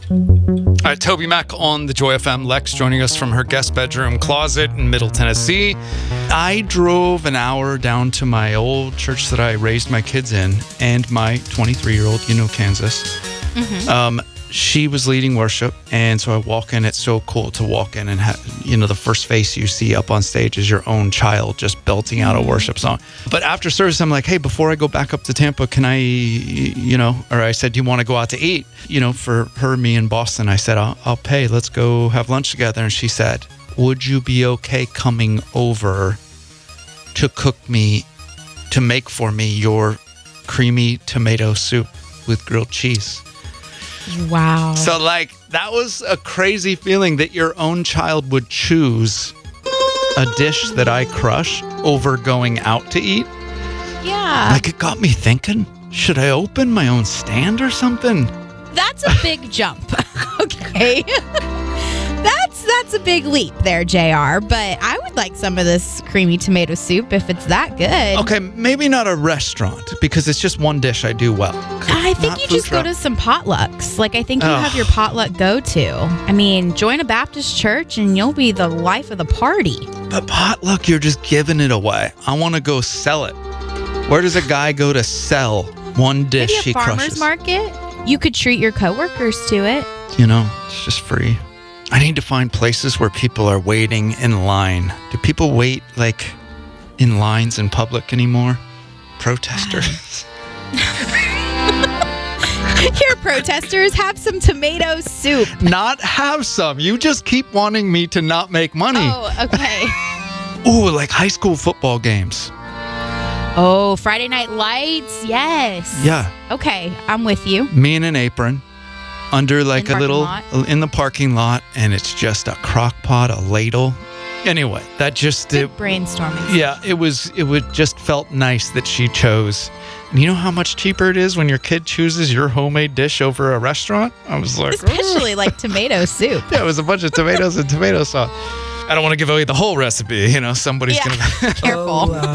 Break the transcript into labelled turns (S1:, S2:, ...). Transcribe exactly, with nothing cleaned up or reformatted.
S1: All right, Toby Mac on the Joy F M. Lex joining us from her guest bedroom closet in Middle Tennessee. I drove an hour down to my old church that I raised my kids in, and my twenty-three-year-old, you know, Kansas. Mm-hmm. Um, she was leading worship, and so I walk in. It's so cool to walk in and, ha- you know, the first face you see up on stage is your own child just belting out a worship song. But after service, I'm like, hey, before I go back up to Tampa, can I, you know, or I said, do you want to go out to eat? You know, for her, me, and Boston, I said, I'll, I'll pay. Let's go have lunch together. And she said, would you be okay coming over to cook me, to make for me your creamy tomato soup with grilled cheese?
S2: Wow.
S1: So, like, that was a crazy feeling that your own child would choose a dish that I crush over going out to eat.
S2: Yeah.
S1: Like, it got me thinking, should I open my own stand or something?
S2: That's a big jump. Okay. That's that's a big leap there, J R. But I would like some of this creamy tomato soup if it's that good.
S1: Okay, maybe not a restaurant, because it's just one dish I do well.
S2: I think
S1: Not
S2: you
S1: food
S2: just go
S1: truck.
S2: to some potlucks. Like, I think you
S1: Ugh.
S2: have your potluck go-to. I mean, join a Baptist church and you'll be the life of the party.
S1: But potluck, you're just giving it away. I want to go sell it. Where does a guy go to sell one dish
S2: Maybe a
S1: he
S2: farmer's
S1: crushes?
S2: market. You could treat your coworkers to it.
S1: You know, it's just free. I need to find places where people are waiting in line. Do people wait, like, in lines in public anymore? Protesters.
S2: Here, protesters, have some tomato soup.
S1: Not have some. You just keep wanting me to not make money.
S2: Oh, okay.
S1: Ooh, like high school football games.
S2: Oh, Friday Night Lights. Yes.
S1: Yeah.
S2: Okay, I'm with you.
S1: Me in an apron, under like
S2: In
S1: a
S2: the
S1: little,
S2: parking
S1: in the parking lot, and it's just a crock pot, a ladle. Anyway, that just,
S2: Good
S1: it,
S2: brainstorming.
S1: yeah, it was, it would just felt nice that she chose. And you know how much cheaper it is when your kid chooses your homemade dish over a restaurant? I was like,
S2: Especially like tomato soup.
S1: yeah, it was a bunch of tomatoes and tomato sauce. I don't want to give away the whole recipe, you know, somebody's
S2: Yeah.
S1: going to...
S2: Careful.